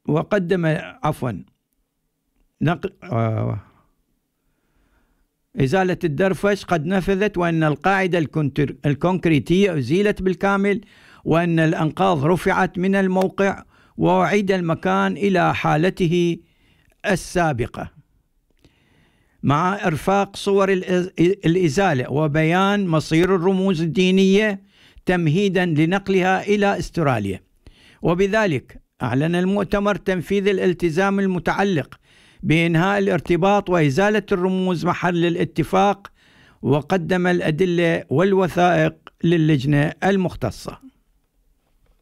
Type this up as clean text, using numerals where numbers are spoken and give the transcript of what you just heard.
وقدم إزالة الدرفش قد نفذت، وأن القاعدة الكونكريتية أزيلت بالكامل، وأن الأنقاض رفعت من الموقع وأعيد المكان إلى حالته السابقة، مع إرفاق صور الإزالة وبيان مصير الرموز الدينية تمهيدا لنقلها إلى أستراليا. وبذلك أعلن المؤتمر تنفيذ الالتزام المتعلق بإنهاء الارتباط وإزالة الرموز محل الاتفاق، وقدم الأدلة والوثائق للجنة المختصة.